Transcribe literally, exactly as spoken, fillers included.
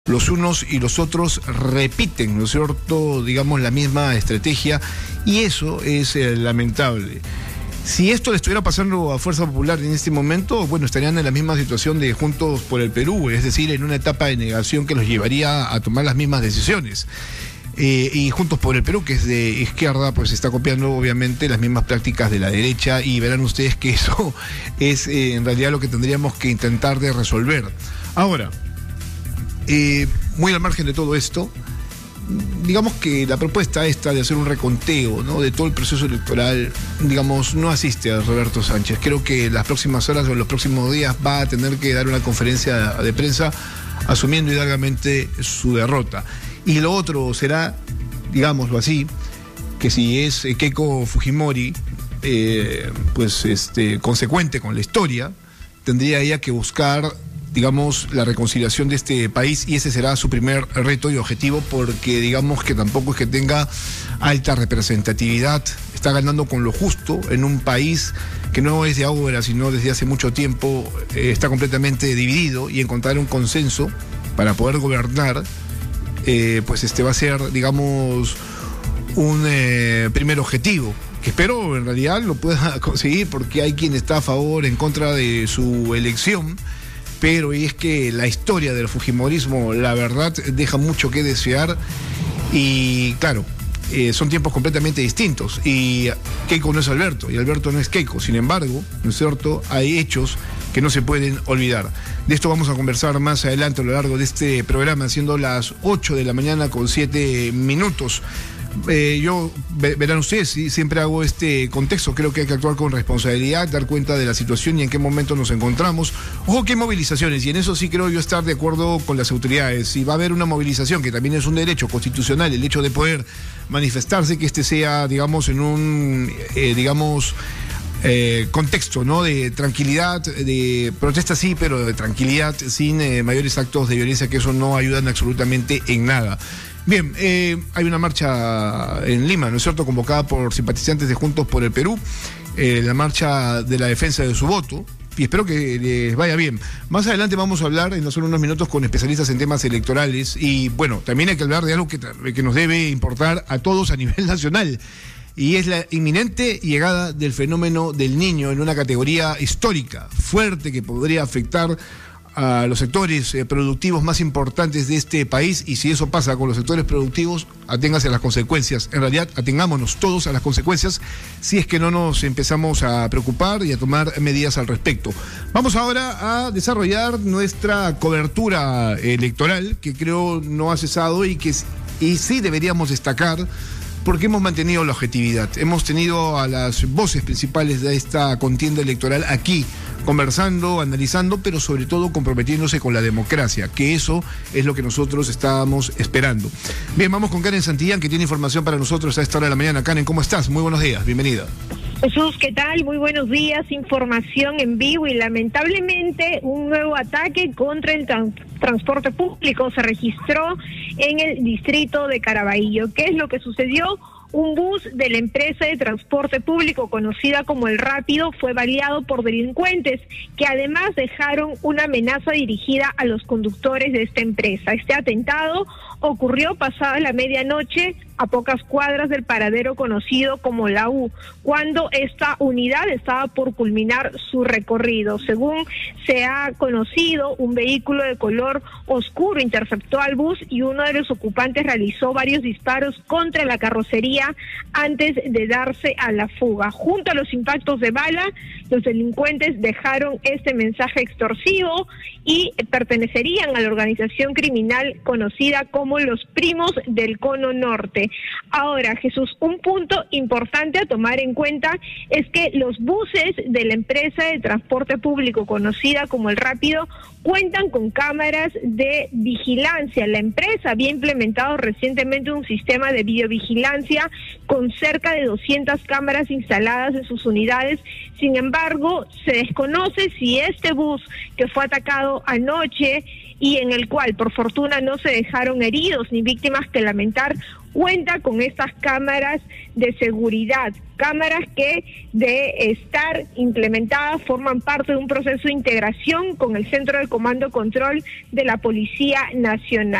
Los unos y los otros repiten, ¿no es cierto?, digamos, la misma estrategia, y eso es eh, lamentable. Si esto le estuviera pasando a Fuerza Popular en este momento, bueno, estarían en la misma situación de Juntos por el Perú, es decir, en una etapa de negación que los llevaría a tomar las mismas decisiones. Eh, y Juntos por el Perú, que es de izquierda, pues está copiando obviamente las mismas prácticas de la derecha, y verán ustedes que eso es eh, en realidad lo que tendríamos que intentar de resolver. Ahora, Eh, muy al margen de todo esto, digamos que la propuesta esta de hacer un reconteo, ¿no?, de todo el proceso electoral, digamos, no asiste a Roberto Sánchez. Creo que las próximas horas o los próximos días va a tener que dar una conferencia de prensa asumiendo hidalgamente su derrota. Y lo otro será, digámoslo así, que si es Keiko Fujimori, eh, pues este, consecuente con la historia, tendría ella que buscar, digamos, la reconciliación de este país, y ese será su primer reto y objetivo, porque digamos que tampoco es que tenga alta representatividad, está ganando con lo justo en un país que no es de ahora, sino desde hace mucho tiempo, eh, está completamente dividido, y encontrar un consenso para poder gobernar, eh, pues este va a ser, digamos, un eh, primer objetivo, que espero en realidad lo pueda conseguir, porque hay quien está a favor, en contra de su elección. Pero es que la historia del fujimorismo, la verdad, deja mucho que desear, y claro, eh, son tiempos completamente distintos, y Keiko no es Alberto, y Alberto no es Keiko. Sin embargo, ¿no es cierto?, hay hechos que no se pueden olvidar. De esto vamos a conversar más adelante a lo largo de este programa, siendo las ocho de la mañana con siete minutos. Eh, yo, verán ustedes, ¿sí?, siempre hago este contexto. Creo que hay que actuar con responsabilidad, dar cuenta de la situación y en qué momento nos encontramos. Ojo, qué movilizaciones, y en eso sí creo yo estar de acuerdo con las autoridades. Si va a haber una movilización, que también es un derecho constitucional, el hecho de poder manifestarse, que este sea, digamos, en un, eh, digamos, Eh, contexto, ¿no?, de tranquilidad, de protesta sí, pero de tranquilidad, sin eh, mayores actos de violencia, que eso no ayudan absolutamente en nada. Bien, eh, hay una marcha en Lima, ¿no es cierto?, convocada por simpatizantes de Juntos por el Perú, eh, la marcha de la defensa de su voto, y espero que les vaya bien. Más adelante vamos a hablar en solo unos minutos con especialistas en temas electorales, y bueno, también hay que hablar de algo que, que nos debe importar a todos a nivel nacional, y es la inminente llegada del fenómeno del Niño en una categoría histórica, fuerte, que podría afectar a los sectores eh, productivos más importantes de este país. Y si eso pasa con los sectores productivos, aténgase a las consecuencias. En realidad, atengámonos todos a las consecuencias, si es que no nos empezamos a preocupar y a tomar medidas al respecto. Vamos ahora a desarrollar nuestra cobertura electoral, que creo no ha cesado, y que y sí deberíamos destacar, porque hemos mantenido la objetividad. Hemos tenido a las voces principales de esta contienda electoral aquí, conversando, analizando, pero sobre todo comprometiéndose con la democracia, que eso es lo que nosotros estábamos esperando. Bien, vamos con Karen Santillán, que tiene información para nosotros a esta hora de la mañana. Karen, ¿cómo estás? Muy buenos días, bienvenida. Jesús, ¿qué tal? Muy buenos días, información en vivo, y lamentablemente un nuevo ataque contra el trans transporte público se registró en el distrito de Caraballo. ¿Qué es lo que sucedió? Un bus de la empresa de transporte público conocida como El Rápido fue baleado por delincuentes, que además dejaron una amenaza dirigida a los conductores de esta empresa. Este atentado ocurrió pasada la medianoche, a pocas cuadras del paradero conocido como La U, cuando esta unidad estaba por culminar su recorrido. Según se ha conocido, un vehículo de color oscuro interceptó al bus, y uno de los ocupantes realizó varios disparos contra la carrocería antes de darse a la fuga. Junto a los impactos de bala, los delincuentes dejaron este mensaje extorsivo y pertenecerían a la organización criminal conocida como los Primos del Cono Norte. Ahora, Jesús, un punto importante a tomar en cuenta es que los buses de la empresa de transporte público conocida como El Rápido cuentan con cámaras de vigilancia. La empresa había implementado recientemente un sistema de videovigilancia con cerca de doscientas cámaras instaladas en sus unidades. Sin embargo, se desconoce si este bus que fue atacado anoche y en el cual por fortuna no se dejaron heridos ni víctimas que lamentar, cuenta con estas cámaras de seguridad, cámaras que de estar implementadas forman parte de un proceso de integración con el Centro de Comando Control de la Policía Nacional.